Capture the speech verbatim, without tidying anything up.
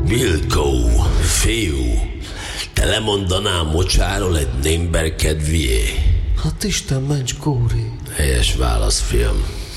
Bilkó, fiú, te lemondanál mocsáról egy némber kedvié? Hát Isten ments, Kóri. Helyes válasz, fiam.